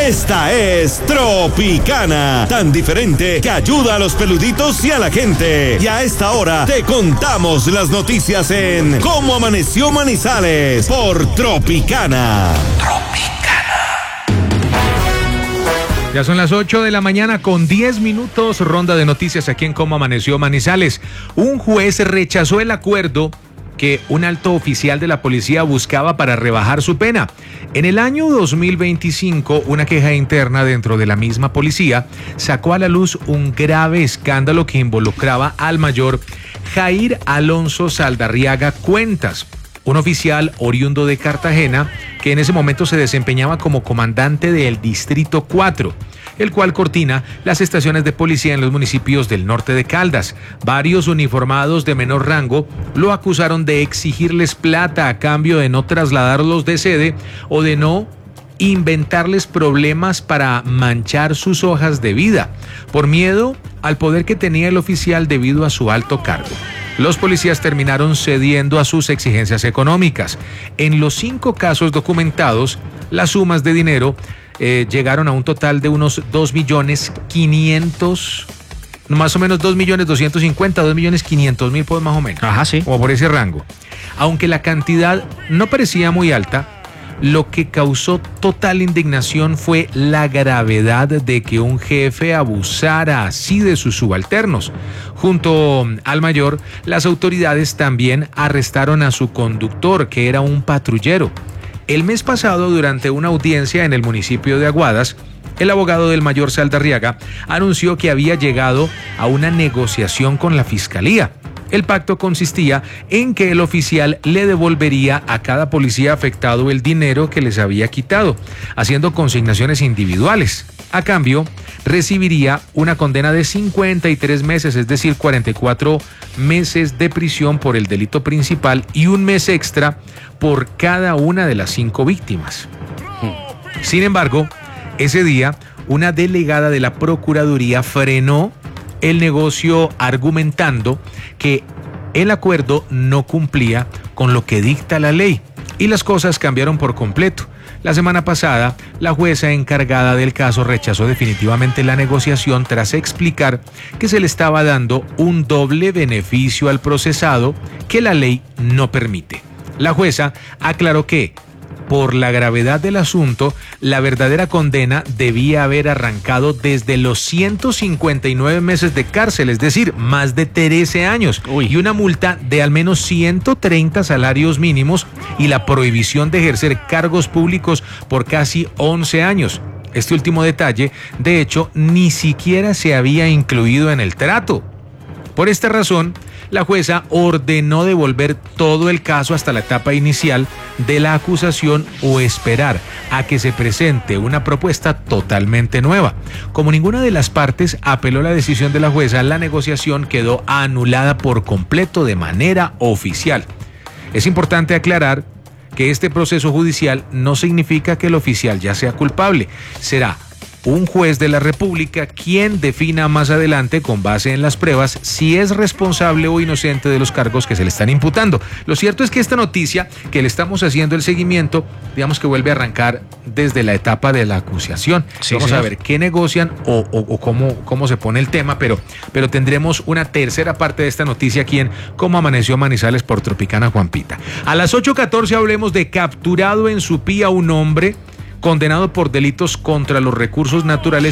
Esta es Tropicana, tan diferente que ayuda a los peluditos y a la gente. Y a esta hora te contamos las noticias en Cómo Amaneció Manizales por Tropicana. Ya son las 8 de la mañana con 10 minutos, ronda de noticias aquí en Cómo Amaneció Manizales. Un juez rechazó el acuerdo que un alto oficial de la policía buscaba para rebajar su pena. En el año 2025, una queja interna dentro de la misma policía sacó a la luz un grave escándalo que involucraba al mayor Jair Alonso Saldarriaga Cuentas, un oficial oriundo de Cartagena que en ese momento se desempeñaba como comandante del Distrito 4, el cual coordina las estaciones de policía en los municipios del norte de Caldas. Varios uniformados de menor rango lo acusaron de exigirles plata a cambio de no trasladarlos de sede o de no inventarles problemas para manchar sus hojas de vida, por miedo al poder que tenía el oficial debido a su alto cargo. Los policías terminaron cediendo a sus exigencias económicas. En los 5 casos documentados, las sumas de dinero llegaron a un total de unos 2.500.000, más o menos 2.250.000, 2.500.000, pues más o menos. Ajá, sí. Como por ese rango. Aunque la cantidad no parecía muy alta, lo que causó total indignación fue la gravedad de que un jefe abusara así de sus subalternos. Junto al mayor, las autoridades también arrestaron a su conductor, que era un patrullero. El mes pasado, durante una audiencia en el municipio de Aguadas, el abogado del mayor Saldarriaga anunció que había llegado a una negociación con la fiscalía. El pacto consistía en que el oficial le devolvería a cada policía afectado el dinero que les había quitado, haciendo consignaciones individuales. A cambio, recibiría una condena de 53 meses, es decir, 44 meses de prisión por el delito principal y un mes extra por cada una de las 5 víctimas. Sin embargo, ese día, una delegada de la Procuraduría frenó el negocio argumentando que el acuerdo no cumplía con lo que dicta la ley y las cosas cambiaron por completo. La semana pasada, la jueza encargada del caso rechazó definitivamente la negociación tras explicar que se le estaba dando un doble beneficio al procesado que la ley no permite. La jueza aclaró que, por la gravedad del asunto, la verdadera condena debía haber arrancado desde los 159 meses de cárcel, es decir, más de 13 años, y una multa de al menos 130 salarios mínimos y la prohibición de ejercer cargos públicos por casi 11 años. Este último detalle, de hecho, ni siquiera se había incluido en el trato. Por esta razón, la jueza ordenó devolver todo el caso hasta la etapa inicial de la acusación o esperar a que se presente una propuesta totalmente nueva. Como ninguna de las partes apeló la decisión de la jueza, la negociación quedó anulada por completo de manera oficial. Es importante aclarar que este proceso judicial no significa que el oficial ya sea culpable. Será un juez de la República quien defina más adelante, con base en las pruebas, si es responsable o inocente de los cargos que se le están imputando. Lo cierto es que esta noticia, que le estamos haciendo el seguimiento, digamos que vuelve a arrancar desde la etapa de la acusación. Sí, vamos a ver qué negocian o cómo se pone el tema, pero tendremos una tercera parte de esta noticia aquí en Cómo Amaneció Manizales por Tropicana Juanpita. A las 8:14 hablemos de capturado en Supía un hombre condenado por delitos contra los recursos naturales